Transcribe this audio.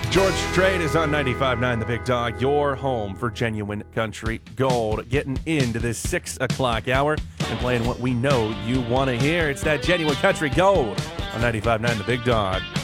George Strait is on 95.9 The Big Dog, your home for genuine country gold. Getting into this 6 o'clock hour and playing what we know you want to hear. It's that genuine country gold on 95.9 The Big Dog.